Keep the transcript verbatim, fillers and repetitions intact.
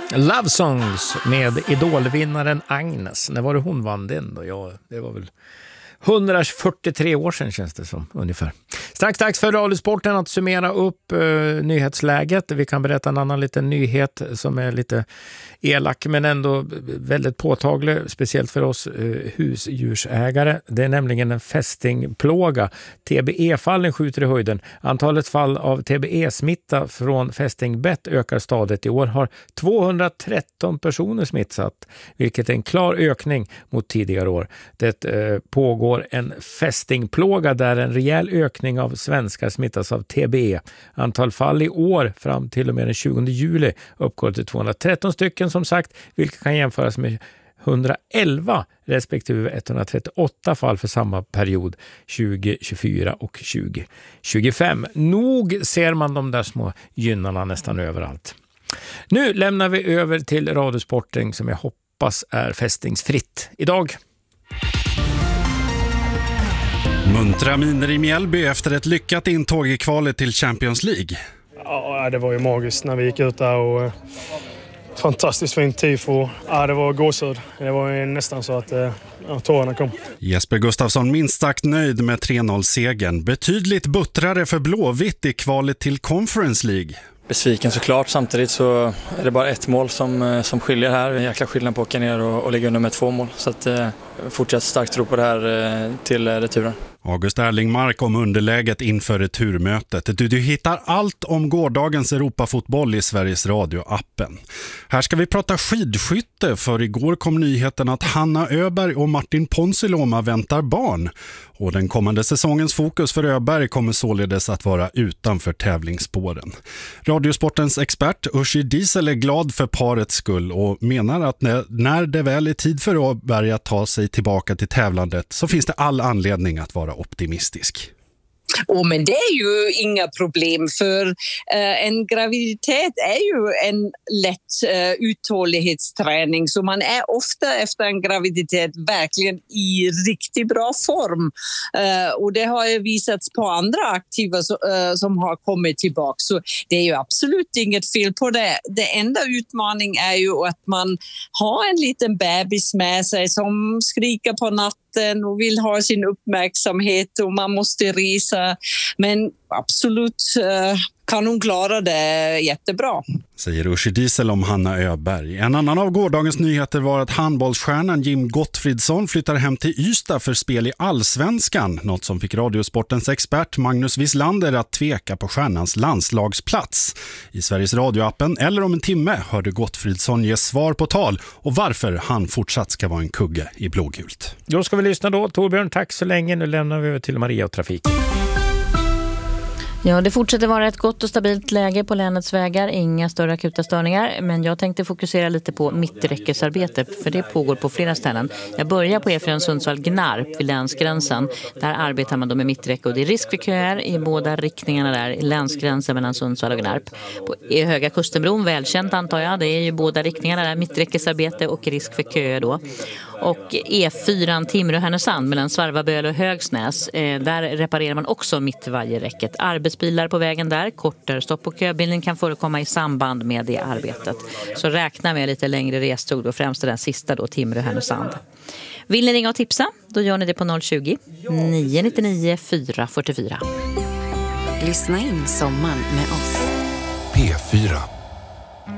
Love Songs med idolvinnaren Agnes. När var det hon vann den då? Ja, det var väl hundrafyrtiotre år sedan känns det som ungefär. Strax dags för Radiosporten att summera upp eh, nyhetsläget. Vi kan berätta en annan liten nyhet som är lite elak men ändå väldigt påtaglig, speciellt för oss eh, husdjursägare. Det är nämligen en fästingplåga. T B E-fallen skjuter i höjden. Antalet fall av T B E-smitta från fästingbett ökar stadigt. I år har tvåhundratretton personer smittat, vilket är en klar ökning mot tidigare år. Det eh, pågår en fästingplåga där en rejäl ökning av svenskar smittas av T B E. Antal fall i år fram till och med den tjugonde juli uppgår till tvåhundratretton stycken som sagt, vilket kan jämföras med hundraelva respektive etthundratrettioåtta fall för samma period tjugo tjugofyra och tjugo tjugofem. Nog ser man de där små gynnarna nästan överallt. Nu lämnar vi över till Radiosporten som jag hoppas är fästingsfritt idag. Muntra miner i Mjällby efter ett lyckat intåg i kvalet till Champions League. Ja, det var ju magiskt när vi gick ut där och fantastiskt fint tifo. Ja, det var gåshud. Det var ju nästan så att ja, tårarna kom. Jesper Gustafsson minst sagt nöjd med tre noll-segern. Betydligt buttrare för Blåvitt i kvalet till Conference League. Besviken såklart, samtidigt så är det bara ett mål som, som skiljer här. En jäkla skillnad på att åka ner och, och lägga under med två mål. Så att eh, fortsätt starkt tro på det här eh, till eh, returen. August Erlingmark om underläget inför returmötet. Du, du hittar allt om gårdagens Europafotboll i Sveriges Radio-appen. Här ska vi prata skidskytte, för igår kom nyheten att Hanna Öberg och Martin Ponsiluoma väntar barn. Och den kommande säsongens fokus för Öberg kommer således att vara utanför tävlingsspåren. Radiosportens expert Uschi Diesel är glad för parets skull och menar att när, när det väl är tid för Öberg att ta sig tillbaka till tävlandet så finns det all anledning att vara optimistisk. Oh, men det är ju inga problem, för uh, en graviditet är ju en lätt uh, uthållighetsträning, så man är ofta efter en graviditet verkligen i riktigt bra form. Uh, och det har ju visats på andra aktiva så, uh, som har kommit tillbaka, så det är ju absolut inget fel på det. Det enda utmaning är ju att man har en liten bebis med sig som skriker på natten och vill ha sin uppmärksamhet och man måste resa. Men absolut kan hon klara det jättebra. Säger Uschi Diesel om Hanna Öberg. En annan av gårdagens nyheter var att handbollsstjärnan Jim Gottfridsson flyttar hem till Ystad för spel i Allsvenskan. Något som fick Radiosportens expert Magnus Wislander att tveka på stjärnans landslagsplats. I Sveriges Radio-appen eller om en timme hörde Gottfridsson ge svar på tal och varför han fortsatt ska vara en kugge i blågult. Då ska vi lyssna då. Torbjörn, tack så länge. Nu lämnar vi över till Maria och trafik. Ja, det fortsätter vara ett gott och stabilt läge på länets vägar. Inga större akuta störningar, men jag tänkte fokusera lite på mitträckesarbete, för det pågår på flera ställen. Jag börjar på E fyra Sundsvall-Gnarp vid länsgränsen. Där arbetar man då med mitträcke och det är risk för köer i båda riktningarna där, i länsgränsen mellan Sundsvall och Gnarp. På E Höga Kustenbron, välkänt antar jag, det är ju båda riktningarna där, mitträckesarbete och risk för köer då. Och E fyra Timrå-Härnösand mellan Svarvaböl och Högsnäs, eh, där reparerar man också mittvajerräcket. Arbetsbilar på vägen där, kortare stopp och köbildning kan förekomma i samband med det arbetet. Så räkna med lite längre restid och främst den sista då, Timrå-Härnösand. Vill ni ringa och tipsa? Då gör ni det på noll tjugo, nio nio nio, fyra fyra fyra. Lyssna in sommaren med oss. P fyra.